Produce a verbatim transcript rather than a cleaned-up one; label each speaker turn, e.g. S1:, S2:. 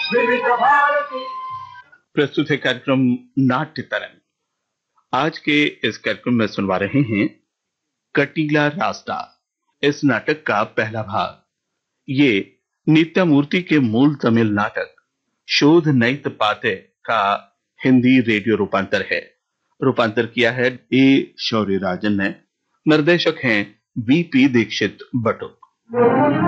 S1: विविध भारती।
S2: प्रस्तुत है कार्यक्रम नाट्य तरंग। आज के इस कार्यक्रम में सुनवा रहे हैं कटीला रास्ता, इस नाटक का पहला भाग। ये नित्यामूर्ति के मूल तमिल नाटक शोध नैत पाते का हिंदी रेडियो रूपांतर है। रूपांतर किया है ए शौर्यराजन ने। निर्देशक हैं वीपी दीक्षित बटुक।